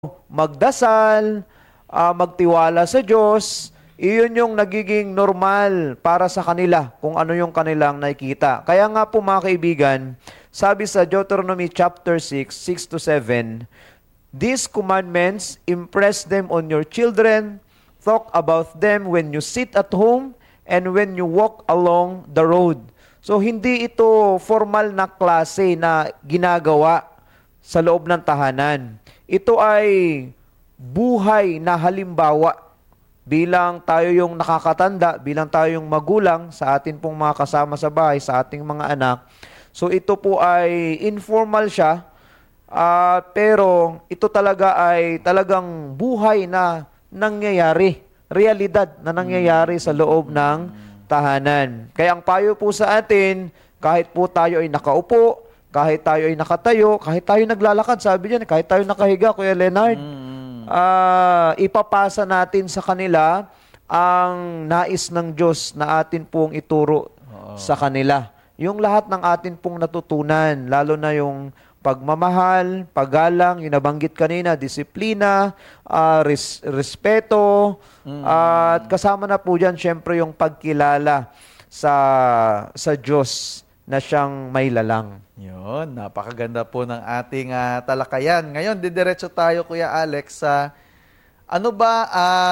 magdasal, magtiwala sa Diyos, iyon yung nagiging normal para sa kanila kung ano yung kanilang nakikita. Kaya nga po mga kaibigan, sabi sa Deuteronomy chapter 6, 6 to 7, "These commandments, impress them on your children, talk about them when you sit at home and when you walk along the road." So hindi ito formal na klase na ginagawa sa loob ng tahanan. Ito ay buhay na halimbawa bilang tayo yung nakakatanda, bilang tayo yung magulang sa atin pong mga kasama sa bahay, sa ating mga anak. So ito po ay informal siya, pero ito talaga ay talagang buhay na nangyayari, realidad na nangyayari sa loob ng tahanan. Kaya ang payo po sa atin, kahit po tayo ay nakaupo, kahit tayo ay nakatayo, kahit tayo naglalakad, sabi niyan, kahit tayo nakahiga, Kuya Leonard, ipapasa natin sa kanila ang nais ng Diyos na atin pong ituro sa kanila. Yung lahat ng atin pong natutunan, lalo na yung pagmamahal, paggalang, yung nabanggit kanina, disiplina, respeto, at kasama na po dyan, syempre, yung pagkilala sa Diyos na siyang may lalang. Yun, napakaganda po ng ating talakayan. Ngayon, didiretso tayo, Kuya Alex, sa ano ba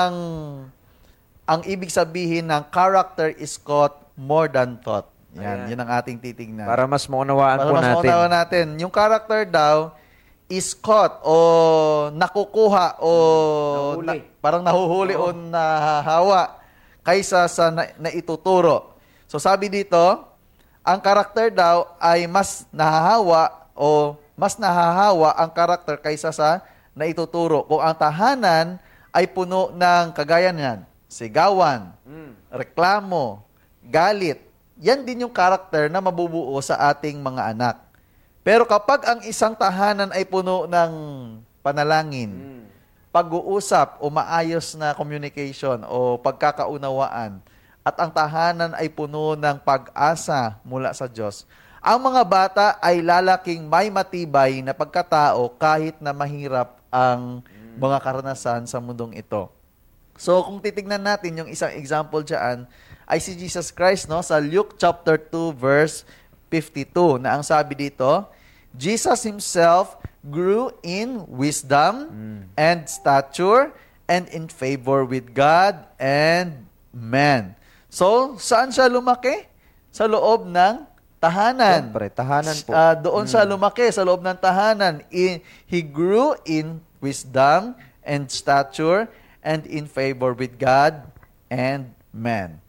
ang ibig sabihin ng character is caught more than thought. Yan, yun ang ating titingnan. Para mas maunawaan po natin. Para mas maunawaan natin. Yung character daw is caught o nakukuha o parang nahuhuli o nahahawa kaysa sa naituturo. So sabi dito, ang karakter daw ay mas nahahawa o mas nahahawa ang karakter kaysa sa naituturo. Kung ang tahanan ay puno ng kagaya niyan, sigawan, reklamo, galit, yan din yung karakter na mabubuo sa ating mga anak. Pero kapag ang isang tahanan ay puno ng panalangin, pag-uusap o maayos na communication o pagkakaunawaan, at ang tahanan ay puno ng pag-asa mula sa Diyos, ang mga bata ay lalaking may matibay na pagkatao kahit na mahirap ang mga karanasan sa mundong ito. So kung titignan natin yung isang example dyan, ay si Jesus Christ, no, sa Luke chapter 2 verse 52, na ang sabi dito, Jesus himself grew in wisdom and stature and in favor with God and man. So, saan siya lumaki? Sa loob ng tahanan. Siyempre, tahanan po. Doon siya lumaki, sa loob ng tahanan. He grew in wisdom and stature and in favor with God and man.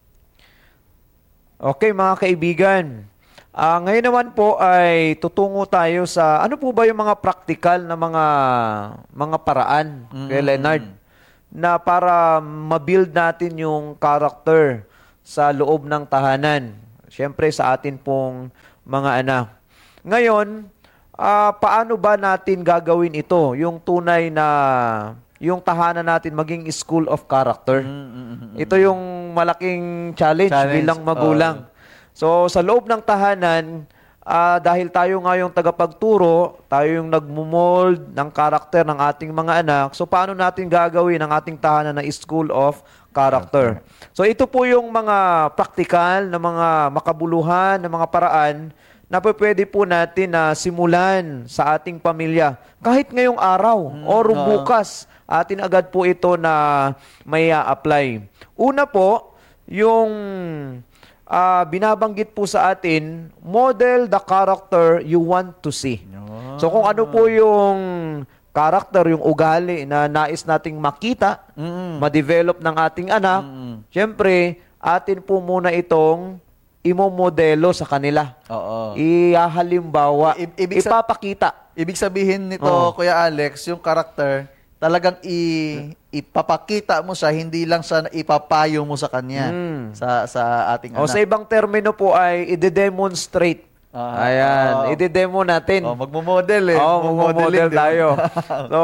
Okay, mga kaibigan. Ngayon naman po ay tutungo tayo sa ano po ba yung mga practical na mga paraan, kay Leonard, na para ma-build natin yung character sa loob ng tahanan. Siyempre sa atin pong mga anak. Ngayon, paano ba natin gagawin ito? Yung tunay na, yung tahanan natin maging school of character. Ito yung malaking challenge bilang magulang. So sa loob ng tahanan, dahil tayo nga yung tagapagturo, tayo yung nagmumold ng karakter ng ating mga anak, so paano natin gagawin ang ating tahanan na school of character? So ito po yung mga practical, na mga makabuluhan, na mga paraan na pwede po natin na simulan sa ating pamilya. Kahit ngayong araw o bukas, atin agad po ito na may apply. Una po, yung binabanggit po sa atin, model the character you want to see. So kung ano po yung character, yung ugali na nais nating makita, ma-develop ng ating anak, syempre, atin po muna itong imomodelo sa kanila. Ihahalimbawa, ipapakita. Ibig sabihin nito, Kuya Alex, yung character, talagang ipapakita mo siya, hindi lang siya ipapayo mo sa kanya, sa ating anak. Sa ibang termino po ay i-demonstrate. Ayan, i-demo natin. Magmo-model magmo-model tayo. So,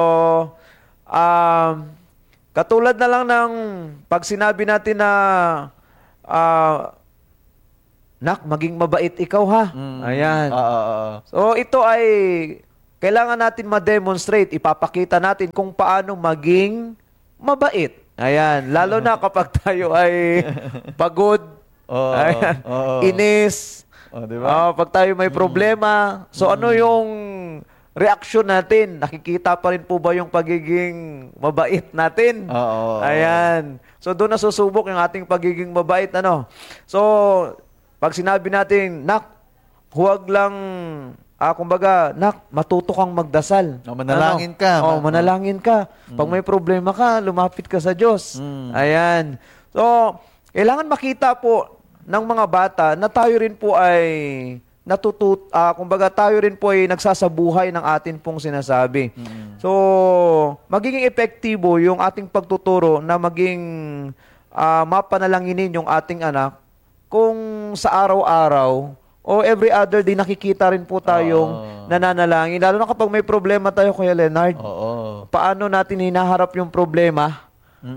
katulad na lang ng pag sinabi natin na, Nak, maging mabait ikaw ha. Ayan. So, ito ay kailangan natin ma-demonstrate, ipapakita natin kung paano maging mabait. Ayan, lalo na kapag tayo ay pagod, Oo, ayan, oo. inis, Oh, di ba? pag tayo may problema. So ano yung reaksyon natin? Nakikita pa rin po ba yung pagiging mabait natin? Oo. Ayan. So doon nasusubok yung ating pagiging mabait. Ano? So, pag sinabi natin, nak, huwag lang, kumbaga, nak, matuto kang magdasal. Manalangin ka. Manalangin ka. Pag may problema ka, lumapit ka sa Diyos. Ayan. So, kailangan makita po ng mga bata na tayo rin po ay kumbaga tayo rin po ay nagsasabuhay ng atin pong sinasabi. So, magiging epektibo yung ating pagtuturo na maging mapanalanginin yung ating anak kung sa araw-araw o every other day nakikita rin po tayong nananalangin. Lalo na kapag may problema tayo, Kuya Leonard. Paano natin hinaharap yung problema?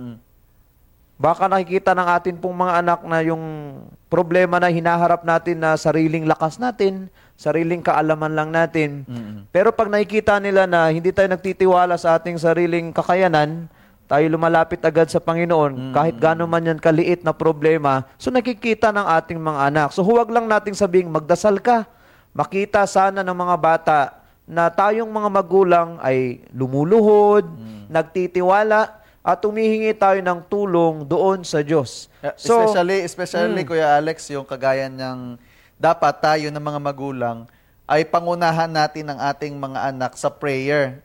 Baka nakikita ng atin pong mga anak na yung problema na hinaharap natin na sariling lakas natin, sariling kaalaman lang natin. Pero pag nakikita nila na hindi tayo nagtitiwala sa ating sariling kakayanan, tayo lumalapit agad sa Panginoon, kahit gaano man yan kaliit na problema, so nakikita ng ating mga anak. So huwag lang nating sabing magdasal ka. Makita sana ng mga bata na tayong mga magulang ay lumuluhod, nagtitiwala, at humihingi tayo ng tulong doon sa Diyos. So, especially Kuya Alex, yung kagaya ng dapat tayo ng mga magulang ay pangunahan natin ang ating mga anak sa prayer.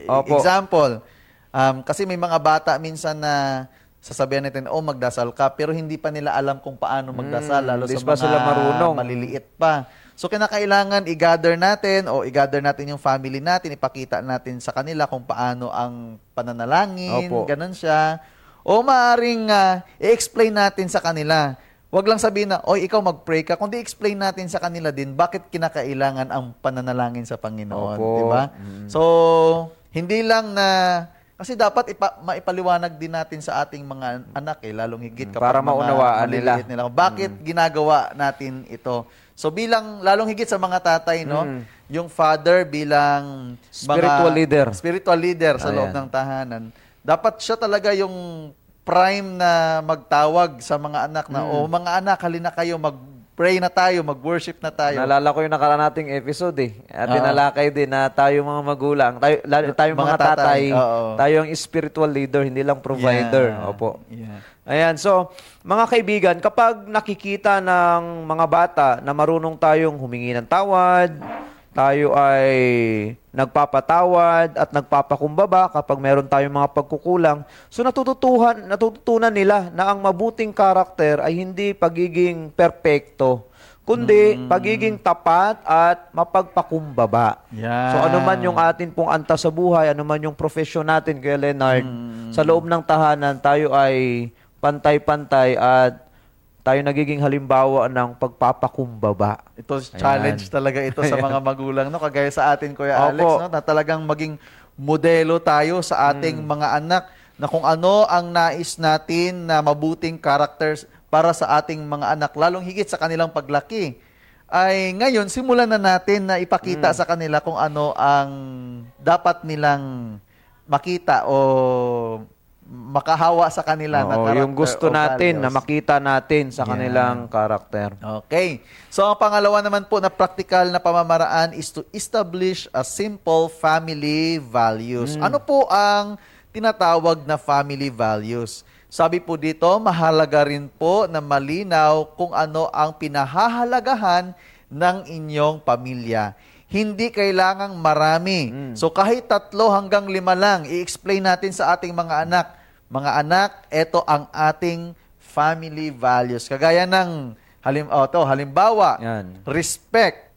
Example, kasi may mga bata minsan na sasabihan natin, magdasal ka, pero hindi pa nila alam kung paano magdasal, lalo sa mga sila marunong. maliliit pa. So, kinakailangan i-gather natin yung family natin, ipakita natin sa kanila kung paano ang pananalangin, ganun siya. O maaaring i-explain natin sa kanila. Huwag lang sabihin na, ikaw mag-pray ka, kundi explain natin sa kanila din bakit kinakailangan ang pananalangin sa Panginoon. Diba? So, hindi lang na, kasi dapat maipaliwanag din natin sa ating mga anak, lalong higit kapag para maunawaan nila. Bakit ginagawa natin ito? So lalong higit sa mga tatay, yung father bilang spiritual leader sa loob ng tahanan, dapat siya talaga yung prime na magtawag sa mga anak na, mga anak, halina kayo, mag-pray na tayo, mag-worship na tayo. Naalala ko yung nakaraan nating episode At dinalakay din na tayo mga magulang, tayo mga tatay, tayo ang spiritual leader, hindi lang provider. Opo. Ayan, so mga kaibigan, kapag nakikita ng mga bata na marunong tayong humingi ng tawad, tayo ay nagpapatawad at nagpapakumbaba kapag meron tayong mga pagkukulang, so natututunan nila na ang mabuting karakter ay hindi pagiging perpekto, kundi pagiging tapat at mapagpakumbaba. So ano man yung atin pong antas sa buhay, ano man yung profesyon natin, Kuya Leonard, sa loob ng tahanan, tayo ay pantay-pantay at tayo nagiging halimbawa ng pagpapakumbaba. Ito, challenge talaga ito sa mga magulang, no? Kagaya sa atin, Kuya Alex, no? Na talagang maging modelo tayo sa ating mga anak na kung ano ang nais natin na mabuting characters para sa ating mga anak, lalong higit sa kanilang paglaki. Ay ngayon, simulan na natin na ipakita sa kanila kung ano ang dapat nilang makita o makahawa sa kanila na karakter. Yung gusto natin na makita natin sa kanilang karakter. Okay. So, ang pangalawa naman po na practical na pamamaraan is to establish a simple family values. Ano po ang tinatawag na family values? Sabi po dito, mahalaga rin po na malinaw kung ano ang pinahahalagahan ng inyong pamilya. Hindi kailangang marami. So kahit 3 hanggang 5 lang, i-explain natin sa ating mga anak. Mga anak, ito ang ating family values. Kagaya ng halimbawa, respect,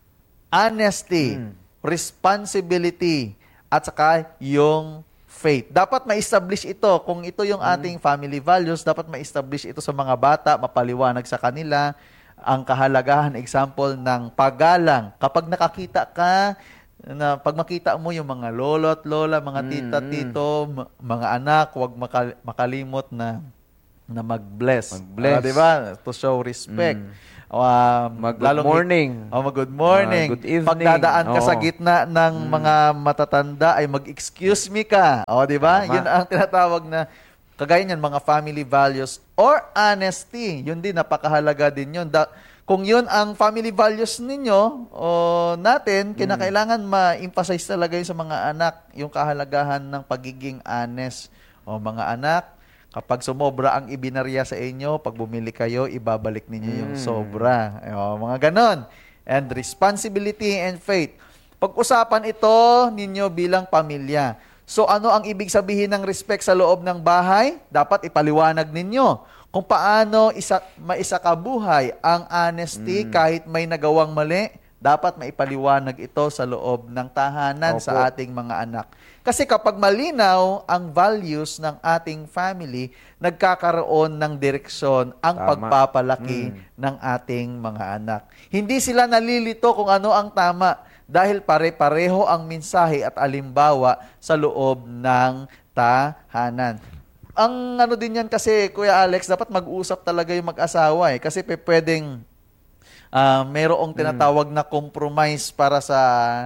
honesty, responsibility, at saka yung faith. Dapat ma-establish ito. Kung ito yung ating family values, dapat ma-establish ito sa mga bata, mapaliwanag sa kanila ang kahalagahan, example, ng paggalang. Kapag nakakita ka, pag makita mo yung mga lolo at lola, mga tita, tito, mga anak, huwag makalimot na na mag-bless. Mag-bless. Di ba? To show respect. Mag-good morning. Mag-good morning. Good evening. Pagdadaan ka sa Oo. gitna ng mga matatanda ay mag-excuse me ka. O, di ba? Tama. Yun ang tinatawag na, kagaya niyan, mga family values or honesty. Yun din, napakahalaga din yun. Kung yun ang family values ninyo o natin, kinakailangan ma-emphasize talaga yun sa mga anak, yung kahalagahan ng pagiging honest. O mga anak, kapag sumobra ang ibinarya sa inyo, pag bumili kayo, ibabalik ninyo yung sobra. O, mga ganon. And responsibility and faith. Pag-usapan ito ninyo bilang pamilya. So ano ang ibig sabihin ng respect sa loob ng bahay? Dapat ipaliwanag ninyo kung paano maisakabuhay ang honesty kahit may nagawang mali. Dapat maipaliwanag ito sa loob ng tahanan sa ating mga anak. Kasi kapag malinaw ang values ng ating family, nagkakaroon ng direksyon ang pagpapalaki ng ating mga anak. Hindi sila nalilito kung ano ang tama dahil pare-pareho ang mensahe at alimbawa sa loob ng tahanan. Ang ano din yan kasi, Kuya Alex, dapat mag-usap talaga yung mag-asawa eh. Kasi pwedeng mayroong tinatawag na compromise para sa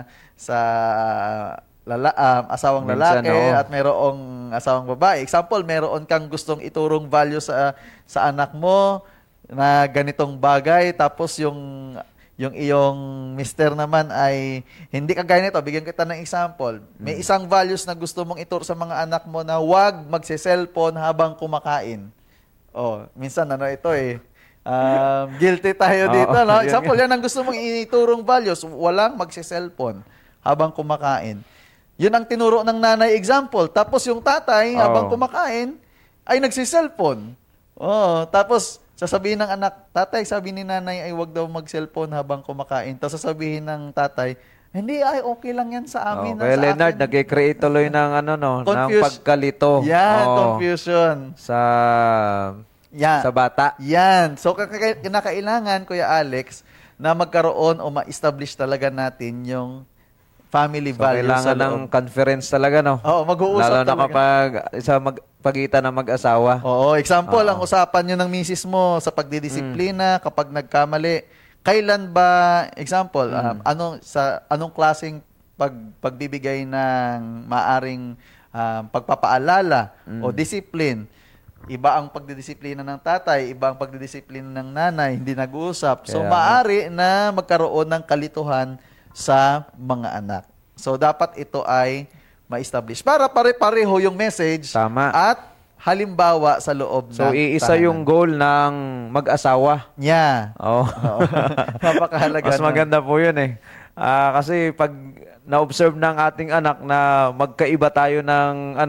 asawang Minsan, lalaki oo. at mayroong asawang babae. Example, mayroon kang gustong iturong value sa anak mo na ganitong bagay, tapos yung iyong mister naman ay hindi kagaya nito. Bigyan kita ng example. May isang values na gusto mong ituro sa mga anak mo na huwag magse-cellphone habang kumakain. Oh, minsan ano ito eh. Guilty tayo dito, no? Example, yan ang gusto mong iturong values. Walang magse-cellphone habang kumakain. Yun ang tinuro ng nanay example. Tapos yung tatay, habang kumakain, ay nagsi-cellphone. Oh, tapos sasabihin ng anak, tatay, sabi ni nanay ay wag daw mag-cellphone habang kumakain. Tapos sasabihin ng tatay, hindi, ay okay lang yan sa amin. Kaya sa Leonard, akin." nag-create tuloy ng ng pagkalito. Yan, confusion. Sa bata. Yan. So, kinakailangan, Kuya Alex, na magkaroon o ma-establish talaga natin yung family values Kailangan sa loob. ng conference talaga, no? Oo, mag-uusap Lalo na talaga. kapag sa pagitan ng mag-asawa. Oo, example, ang usapan nyo ng misis mo sa pagdidisiplina kapag nagkamali. Kailan ba, example, anong klaseng pagbibigay ng maaring pagpapaalala o discipline? Iba ang pagdidisiplina ng tatay, iba ang pagdidisiplina ng nanay, hindi nag-uusap. So, maaari na magkaroon ng kalituhan sa mga anak. So, dapat ito ay ma-establish. Para pare-pareho yung message at halimbawa sa loob ng iisa tahanan. yung goal ng mag-asawa. Yeah. Oo. Napakahalaga. Mas maganda po yun eh. Kasi pag na-observe ng ating anak na magkaiba tayo ng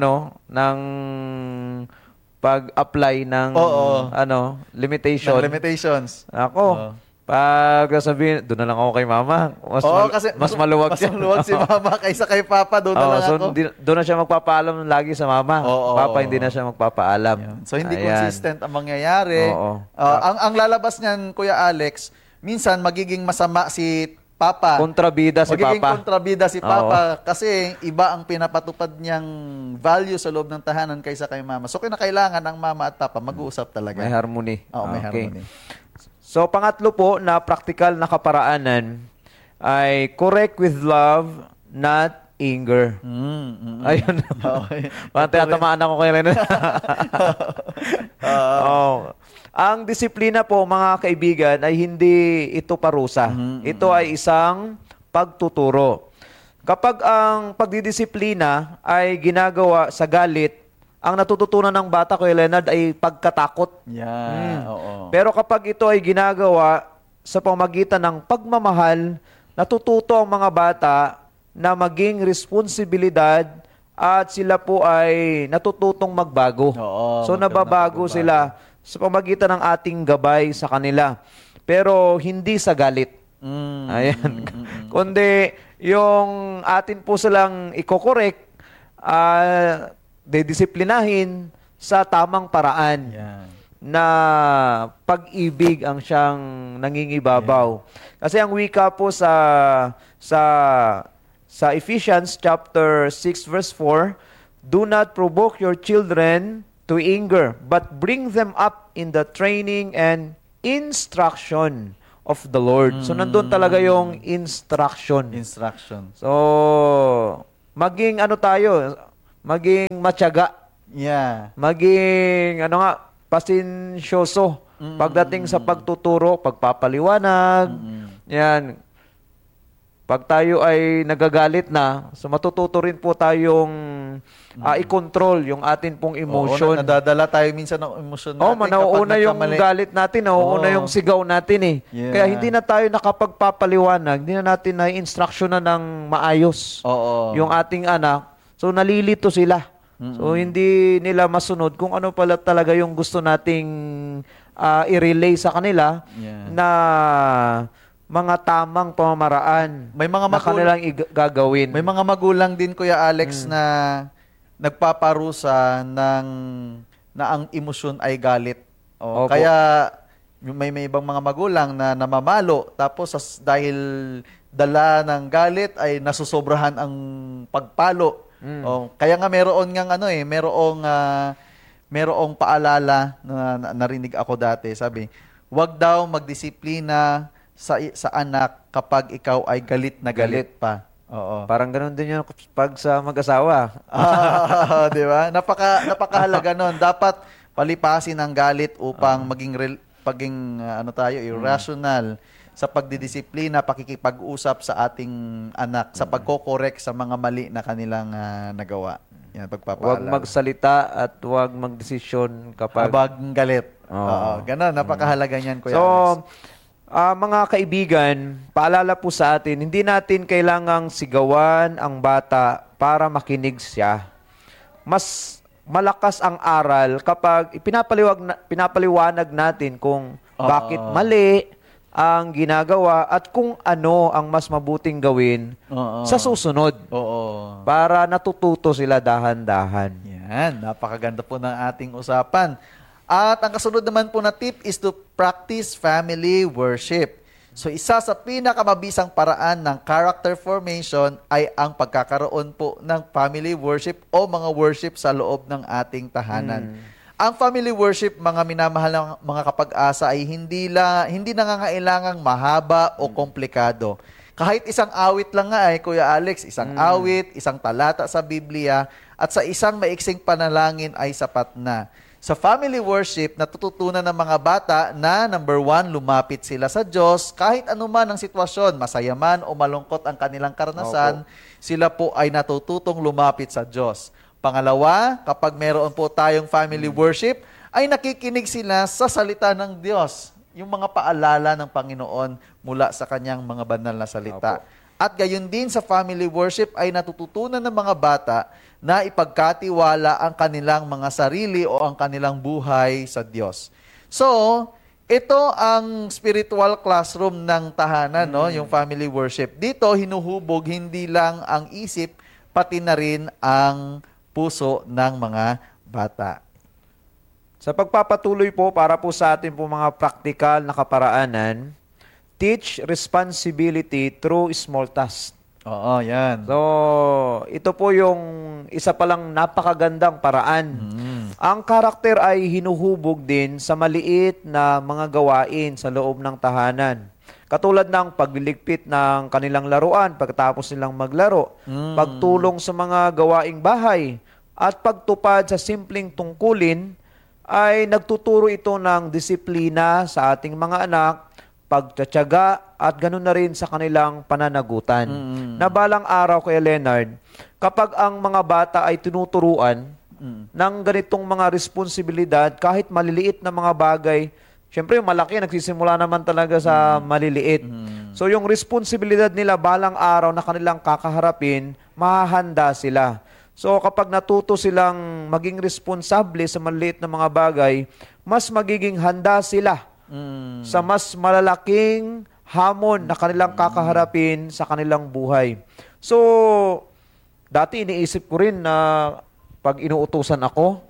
pag-apply ng limitations. Ako, pag sabihin, doon na lang ako kay mama. Mas maluwag siya. Mas maluwag si mama kaysa kay papa. Doon na lang ako. Doon na siya magpapaalam lagi sa mama. Papa, hindi na siya magpapaalam. So, hindi consistent ang mangyayari. Ang lalabas niyan, Kuya Alex, minsan magiging masama si Papa. Kontrabida si Magiging Papa. kontrabida si Papa kasi iba ang pinapatupad niyang value sa loob ng tahanan kaysa kay Mama. So, kinakailangan ang Mama at Papa mag-uusap talaga. May harmony. Oo, may harmony. So, pangatlo po na practical na kaparaanan ay correct with love, not anger. Ayun. Parang tinatamaan ako kay Renan. Ang disiplina po, mga kaibigan, ay hindi ito parusa. Ito ay isang pagtuturo. Kapag ang pagdidisiplina ay ginagawa sa galit, ang natututunan ng bata, Kuya Leonard, ay pagkatakot. Pero kapag ito ay ginagawa sa pamagitan ng pagmamahal, natututo ang mga bata na maging responsibilidad at sila po ay natututong magbago. So nababago sila sa pamagitan ng ating gabay sa kanila. Pero hindi sa galit. Ayan. Kundi yung atin po silang ikokorek, didisiplinahin sa tamang paraan. Na pag-ibig ang siyang nangingibabaw. Kasi ang wika po sa Ephesians chapter 6 verse 4, do not provoke your children to anger, but bring them up in the training and instruction of the Lord. So, nandun talaga yung instruction. Instruction. So, maging ano tayo, maging matyaga, Yeah. maging pasensyoso pagdating sa pagtuturo, pagpapaliwanag. Yan. Pag tayo ay nagagalit na, so matututo rin po tayong i-control yung atin pong emotion. Oo, nadadala tayo minsan ng emosyon natin. Nauuna yung nagkamali. galit natin, nauuna yung sigaw natin eh. Yeah. Kaya hindi na tayo nakapagpapaliwanag, hindi na natin na-instruction na ng maayos yung ating anak. So nalilito sila. So hindi nila masunod kung ano pala talaga yung gusto nating i-relay sa kanila na mga tamang pamamaraan May mga na kanilang gagawin. May mga magulang din, Kuya Alex, na nagpaparusa na ang emosyon ay galit. Opo. Kaya may ibang mga magulang na namamalo, tapos dahil dala ng galit ay nasusobrahan ang pagpalo. Kaya nga merong paalala na narinig ako dati. Sabi, wag daw magdisiplina sa anak kapag ikaw ay galit na galit pa. Oo. Parang ganun din yung pag sa mag-asawa. Di ba? Napakahalaga nun. Dapat palipasin ang galit upang maging irrational sa pagdidisiplina, pakikipag-usap sa ating anak, sa pagko-correct sa mga mali na kanilang nagawa. Yan, Huwag magsalita at huwag magdesisyon kapag galit. Oo. Ganun, napakahalaga niyan, Kuya So, Alex. mga kaibigan, paalala po sa atin, hindi natin kailangang sigawan ang bata para makinig siya. Mas malakas ang aral kapag pinapaliwanag natin kung bakit mali ang ginagawa at kung ano ang mas mabuting gawin sa susunod. Para natututo sila dahan-dahan. Yan, napakaganda po ng ating usapan. At ang kasunod naman po na tip is to practice family worship. So isa sa pinakamabisang paraan ng character formation ay ang pagkakaroon po ng family worship o mga worship sa loob ng ating tahanan. Ang family worship, mga minamahal ng mga kapag-asa, ay hindi nangangailangang mahaba o komplikado. Kahit isang awit lang nga Kuya Alex, isang awit, isang talata sa Biblia, at sa isang maiksing panalangin ay sapat na. Sa family worship, natututunan ng mga bata na, number 1, lumapit sila sa Diyos. Kahit anuman ang sitwasyon, masaya man o malungkot ang kanilang karanasan, sila po ay natututong lumapit sa Diyos. Pangalawa, kapag meron po tayong family worship, ay nakikinig sila sa salita ng Diyos. Yung mga paalala ng Panginoon mula sa kanyang mga banal na salita. At gayon din sa family worship ay natututunan ng mga bata na ipagkatiwala ang kanilang mga sarili o ang kanilang buhay sa Diyos. So, ito ang spiritual classroom ng tahanan, yung family worship. Dito, hinuhubog hindi lang ang isip, pati na rin ang puso ng mga bata. Sa pagpapatuloy po, para po sa atin po mga praktikal na kaparaanan, teach responsibility through small tasks. Oo, yan. So, ito po yung isa palang napakagandang paraan. Ang karakter ay hinuhubog din sa maliit na mga gawain sa loob ng tahanan. Katulad ng pagliligpit ng kanilang laruan pagkatapos nilang maglaro, pagtulong sa mga gawaing bahay, at pagtupad sa simpleng tungkulin, ay nagtuturo ito ng disiplina sa ating mga anak, pagtsatsaga, at ganoon na rin sa kanilang pananagutan. Na balang araw, Kuya Leonard, kapag ang mga bata ay tinuturuan ng ganitong mga responsibilidad, kahit maliliit na mga bagay, syempre yung malaki, nagsisimula naman talaga sa maliliit. So yung responsibilidad nila balang araw na kanilang kakaharapin, mahahanda sila. So kapag natuto silang maging responsable sa maliliit na mga bagay, mas magiging handa sila sa mas malalaking hamon na kanilang kakaharapin sa kanilang buhay. So, dati iniisip ko rin na pag inuutusan ako,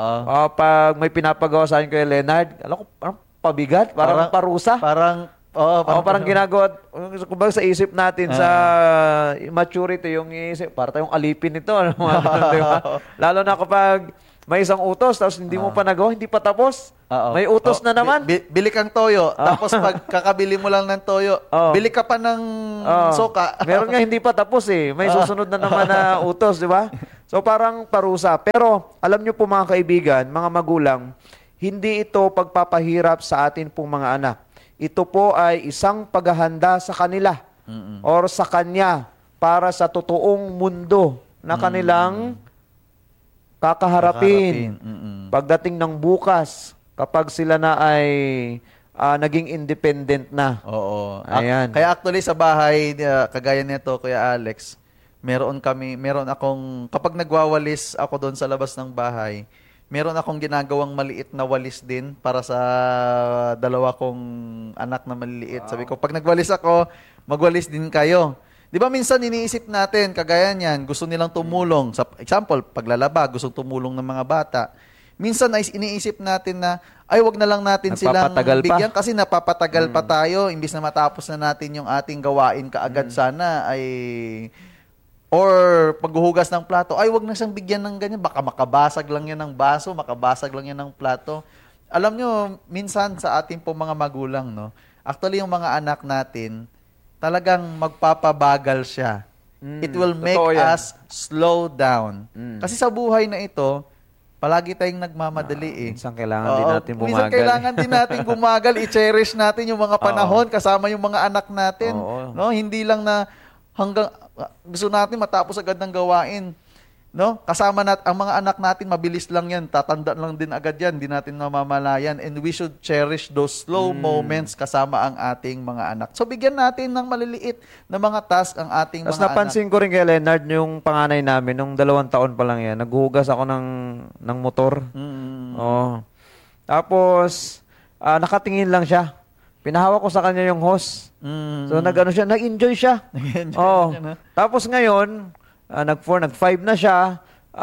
pag may pinapagawa sa akin kay Leonard, alam ko, parang pabigat, parang parusa. Parang ginagawa, kumbaga sa isip natin, sa maturity, yung isip, para tayong alipin ito. Diba? Lalo na kapag may isang utos, tapos hindi mo pa nagawa, hindi pa tapos. Oo. May utos na naman. Bili kang toyo, tapos pag kakabili mo lang ng toyo, bili ka pa ng soka. Meron nga hindi pa tapos eh. May susunod na naman na utos, di ba? So parang parusa. Pero alam nyo po mga kaibigan, mga magulang, hindi ito pagpapahirap sa atin pong mga anak. Ito po ay isang paghahanda sa kanila or sa kanya para sa totoong mundo na kanilang kakaharapin. Pagdating ng bukas, kapag sila na ay naging independent na. Oo. Ayan. Kaya actually sa bahay, kagaya nito, Kuya Alex, meron akong, kapag nagwawalis ako doon sa labas ng bahay, meron akong ginagawang maliit na walis din para sa dalawa kong anak na maliliit. Sabi ko, pag nagwalis ako, magwalis din kayo. Di ba minsan iniisip natin, kagaya niyan, gusto nilang tumulong. Sa example, paglalaba, gusto tumulong ng mga bata. Minsan ay iniisip natin na, ay wag na lang natin silang bigyan kasi napapatagal pa tayo. Imbis na matapos na natin yung ating gawain kaagad sana ay, or paghuhugas ng plato, ay wag na siyang bigyan ng ganyan. Baka makabasag lang yan ng baso, makabasag lang yan ng plato. Alam nyo, minsan sa ating po mga magulang, no, actually yung mga anak natin, talagang magpapabagal siya. It will make us slow down. Kasi sa buhay na ito, palagi tayong nagmamadali eh. Minsan kailangan din natin bumagal. Minsan kailangan din natin bumagal. I-cherish natin yung mga panahon kasama yung mga anak natin. No? Hindi lang na hanggang gusto natin matapos agad ng gawain. No? Kasama ang mga anak natin, mabilis lang yan. Tatanda lang din agad yan. Hindi natin namamalayan. And we should cherish those slow moments kasama ang ating mga anak. So, bigyan natin ng maliliit na mga task ang ating mga anak. Napansin ko rin kay Leonard, yung panganay namin, nung 2 taon pa lang yan, naghuhugas ako ng motor. Oh. Tapos, nakatingin lang siya. Pinahawak ko sa kanya yung hose. So, nag-enjoy siya. Tapos ngayon, nag-5 na siya.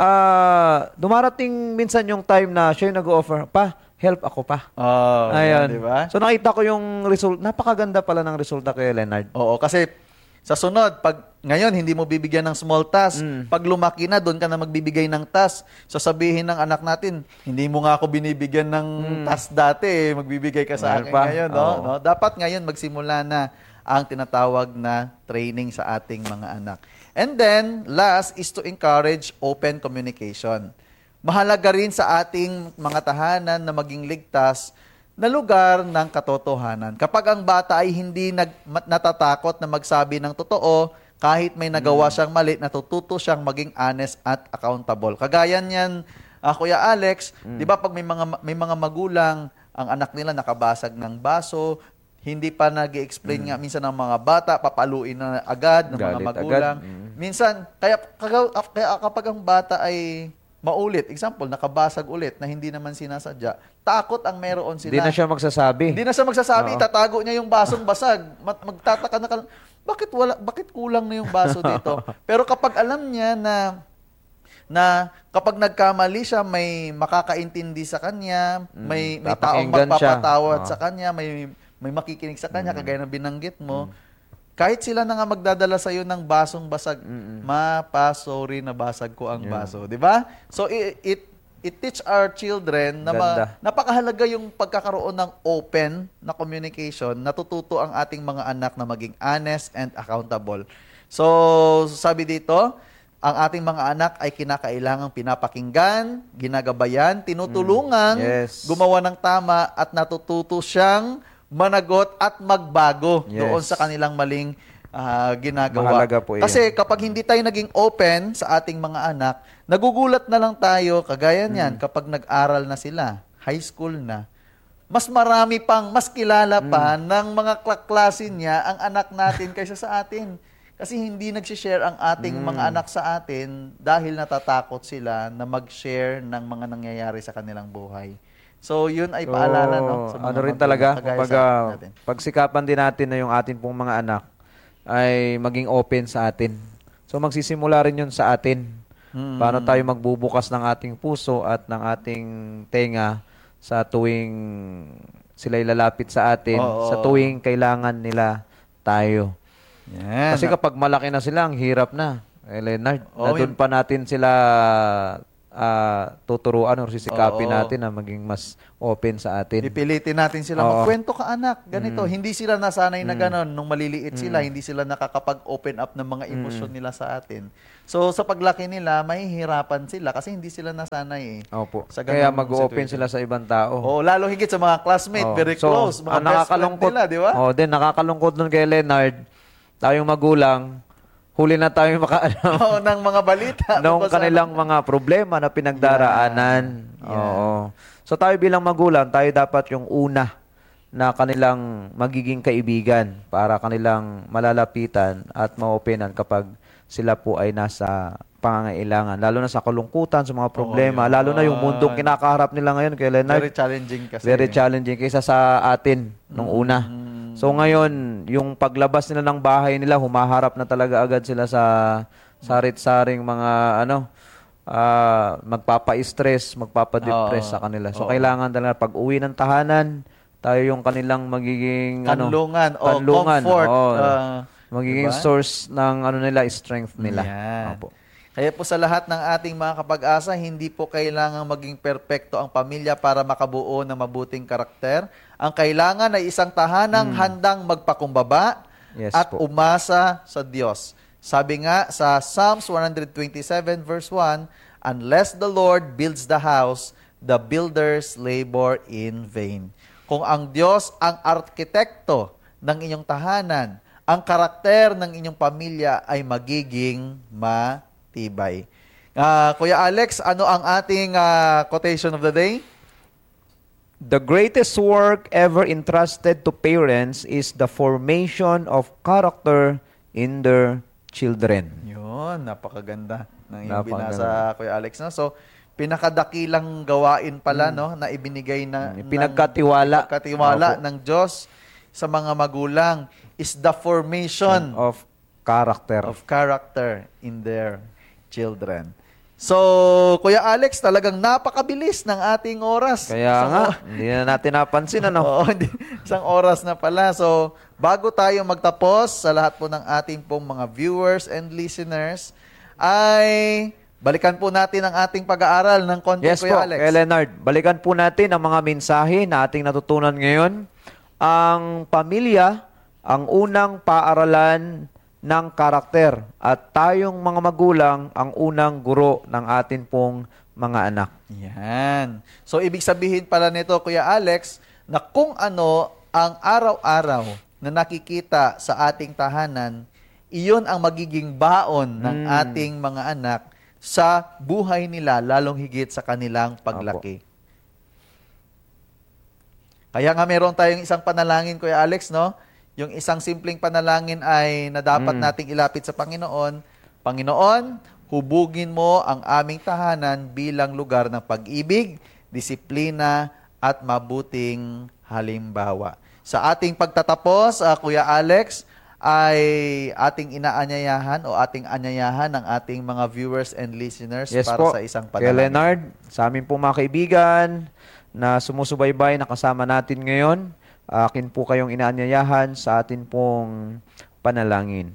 Dumarating minsan yung time na siya yung nag-offer, pa, help ako pa. Ayun. Diba? So nakita ko yung result. Napakaganda pala ng resulta kay Leonard. Oo, kasi sa sunod, pag ngayon hindi mo bibigyan ng small task, pag lumaki na, doon ka na magbibigay ng task. Sasabihin ng anak natin, hindi mo nga ako binibigyan ng task dati, magbibigay ka sa akin ngayon. No? Dapat ngayon magsimula na ang tinatawag na training sa ating mga anak. And then, last is to encourage open communication. Mahalaga rin sa ating mga tahanan na maging ligtas na lugar ng katotohanan. Kapag ang bata ay hindi natatakot na magsabi ng totoo, kahit may nagawa siyang mali, natututo siyang maging honest at accountable. Kagaya niyan, Kuya Alex, di ba pag may mga magulang, ang anak nila nakabasag ng baso, hindi pa nag-explain nga minsan ng mga bata, papaluin na agad ng mga magulang. Minsan, kaya kapag ang bata ay maulit, example, nakabasag ulit na hindi naman sinasadya, takot ang meron sila. Hindi na siya magsasabi. Itatago niya yung basong basag. Magtataka na, bakit kulang na yung baso dito? Pero kapag alam niya na kapag nagkamali siya, may makakaintindi sa kanya, may taong magpapatawad sa kanya, may makikinig sa kanya, kagaya ng binanggit mo, kahit sila na nga magdadala sa'yo ng basong basag, sorry na basag ko ang baso. Di ba? So, it teach our children na napakahalaga yung pagkakaroon ng open na communication, natututo ang ating mga anak na maging honest and accountable. So, sabi dito, ang ating mga anak ay kinakailangang pinapakinggan, ginagabayan, tinutulungan, gumawa ng tama at natututo siyang managot at magbago doon sa kanilang maling ginagawa. Mahalaga po yan. Kasi kapag hindi tayo naging open sa ating mga anak, nagugulat na lang tayo, kagaya niyan, kapag nag-aral na sila, high school na, mas marami pang, mas kilala pa ng mga klase niya ang anak natin kaysa sa atin. Kasi hindi nagsishare ang ating mga anak sa atin dahil natatakot sila na mag-share ng mga nangyayari sa kanilang buhay. So, yun ay paalala, no? Sa mga rin talaga, pagsikapan din natin na yung atin pong mga anak ay maging open sa atin. So, magsisimula rin yun sa atin. Paano tayo magbubukas ng ating puso at ng ating tenga sa tuwing sila lalapit sa atin, sa tuwing kailangan nila tayo. Kasi kapag malaki na sila, ang hirap na. Leonard, na doon pa natin sila tuturuan or sisikapin Oo. natin na maging mas open sa atin. Pipilitin natin sila, Oo. magkwento ka anak, ganito. Hindi sila nasanay na ganon. Nung maliliit sila, hindi sila nakakapag-open up ng mga emosyon nila sa atin. So, sa paglaki nila, mahihirapan sila kasi hindi sila nasanay Opo. sa Kaya ganung mag-open situation. sila sa ibang tao. Oo, lalo higit sa mga classmate, Oo. very So, close, mga ang best friend nila, di ba? Din nakakalungkot nun kay Leonard, tayong magulang, huli na tayong makaalam Oo, ng mga balita. ng Nabasa kanilang mga problema na pinagdaraanan. Oo. So tayo bilang magulang, tayo dapat yung una na kanilang magiging kaibigan para kanilang malalapitan at ma-openan kapag sila po ay nasa pangangailangan. Lalo na sa kalungkutan, sa mga problema. yan. Lalo na yung mundong kinakaharap nila ngayon kay Leonard. Very challenging kasi. Very challenging kaysa sa atin nung una. So ngayon, yung paglabas nila ng bahay nila, humaharap na talaga agad sila sa sarit-saring mga magpapa-stress, magpapa-depress sa kanila. So kailangan talaga pag uwi ng tahanan, tayo yung kanilang magiging Kanlungan o kanlungan, comfort. magiging diba? source ng nila, strength nila. Yan. Opo. Kaya po sa lahat ng ating mga kapag-asa, hindi po kailangang maging perpekto ang pamilya para makabuo ng mabuting karakter. Ang kailangan ay isang tahanang handang magpakumbaba Yes at po. umasa sa Diyos. Sabi nga sa Psalms 127 verse 1, "Unless the Lord builds the house, the builders labor in vain." Kung ang Diyos ang arkitekto ng inyong tahanan, ang karakter ng inyong pamilya ay magiging matibay. Kuya Alex, ano ang ating quotation of the day? The greatest work ever entrusted to parents is the formation of character in their children. Yun, napakaganda ng iyong Napakaganda. binasa, Kuya Alex. No? So, pinakadakilang gawain pala no, na ibinigay na Pinagkatiwala. pinagkatiwala Opo. ng Diyos sa mga magulang is the formation Of character. of character in their children. So, Kuya Alex, talagang napakabilis ng ating oras. Kaya nga, hindi na natin napansin, ano? Oo, isang oras na pala. So, bago tayo magtapos, sa lahat po ng ating pong mga viewers and listeners, ay balikan po natin ang ating pag-aaral ng konti, Yes Kuya po, Alex. kay Leonard. Balikan po natin ang mga mensahe na ating natutunan ngayon. Ang pamilya, ang unang paaralan ng karakter. At tayong mga magulang, ang unang guro ng atin pong mga anak. Yan. So, ibig sabihin pala nito, Kuya Alex, na kung ano ang araw-araw na nakikita sa ating tahanan, iyon ang magiging baon ng ating mga anak sa buhay nila, lalong higit sa kanilang paglaki. Kaya nga meron tayong isang panalangin, Kuya Alex, no? Yung isang simpleng panalangin ay na dapat nating ilapit sa Panginoon. Panginoon, hubugin mo ang aming tahanan bilang lugar ng pag-ibig, disiplina, at mabuting halimbawa. Sa ating pagtatapos, Kuya Alex, ay ating inaanyayahan o ating anyayahan ng ating mga viewers and listeners Yes para po, sa isang kay panalangin. Leonard, sa amin po mga kaibigan na sumusubaybay na kasama natin ngayon, akin po kayong inaanyayahan sa atin pong panalangin.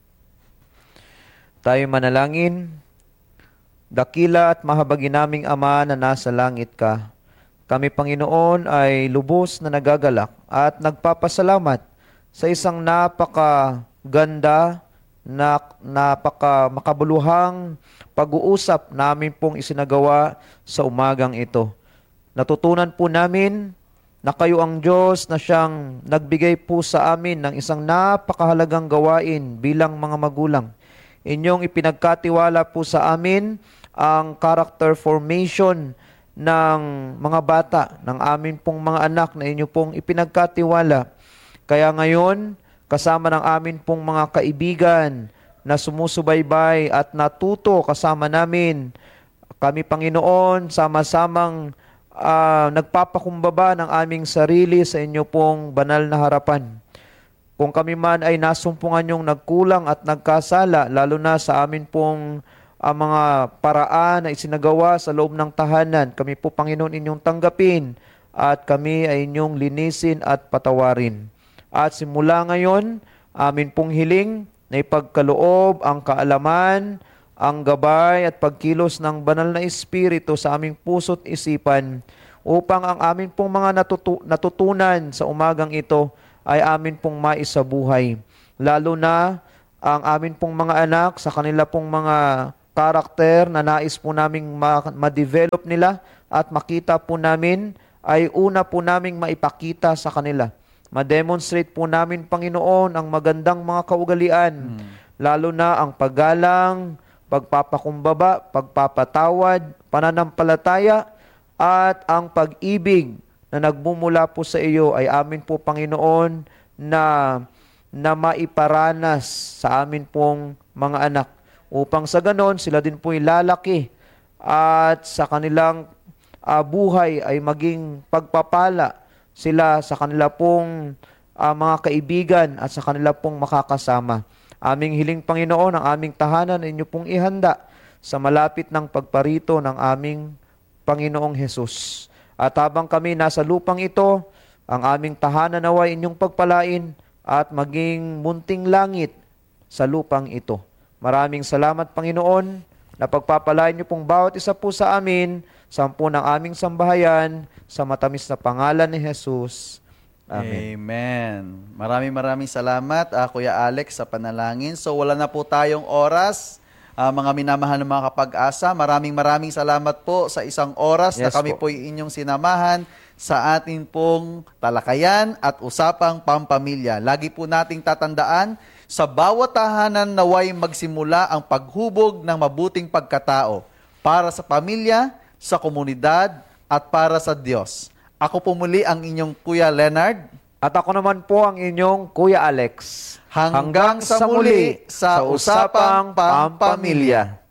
Tayo manalangin. Dakila at mahabagin naming Ama na nasa langit ka, kami Panginoon ay lubos na nagagalak at nagpapasalamat sa isang napakaganda, napaka makabuluhang pag-uusap namin pong isinagawa sa umagang ito. Natutunan po namin na kayo ang Diyos na siyang nagbigay po sa amin ng isang napakahalagang gawain bilang mga magulang. Inyong ipinagkatiwala po sa amin ang character formation ng mga bata, ng amin pong mga anak na inyo pong ipinagkatiwala. Kaya ngayon, kasama ng amin pong mga kaibigan na sumusubaybay at natuto kasama namin, kami Panginoon, sama-samang nagpapakumbaba ng aming sarili sa inyo pong banal na harapan. Kung kami man ay nasumpungan yung nagkulang at nagkasala, lalo na sa amin pong mga paraan na isinagawa sa loob ng tahanan, kami po Panginoon inyong tanggapin at kami ay inyong linisin at patawarin. At simula ngayon, amin pong hiling na ipagkaloob ang kaalaman ang gabay at pagkilos ng banal na Espiritu sa aming puso't isipan upang ang amin pong mga natutunan sa umagang ito ay amin pong maisabuhay. Lalo na ang amin pong mga anak sa kanila pong mga karakter na nais po naming ma-develop nila at makita po namin ay una po naming maipakita sa kanila. Ma-demonstrate po namin, Panginoon, ang magandang mga kaugalian, lalo na ang paggalang, pagpapakumbaba, pagpapatawad, pananampalataya, at ang pag-ibig na nagmumula po sa iyo ay amin po, Panginoon, na maiparanas sa amin pong mga anak. Upang sa ganon, sila din po lalaki at sa kanilang buhay ay maging pagpapala sila sa kanila pong mga kaibigan at sa kanila pong makakasama. Aming hiling, Panginoon, ang aming tahanan inyo pong ihanda sa malapit ng pagparito ng aming Panginoong Hesus. At habang kami nasa lupang ito, ang aming tahanan naway inyong pagpalain at maging munting langit sa lupang ito. Maraming salamat, Panginoon, na pagpapalain niyo pong bawat isa po sa amin, sampu ng aming sambahayan, sa matamis na pangalan ni Jesus. Amen. Amen. Maraming salamat, Kuya Alex, sa panalangin. So wala na po tayong oras. Mga minamahal ng mga kapag-asa, maraming salamat po sa isang oras na kami po inyong sinamahan sa atin pong talakayan at usapang pampamilya. Lagi po nating tatandaan, sa bawat tahanan naway magsimula ang paghubog ng mabuting pagkatao para sa pamilya, sa komunidad, at para sa Diyos. Ako po muli ang inyong Kuya Leonard. At ako naman po ang inyong Kuya Alex. Hanggang sa muli sa Usapang Pampamilya.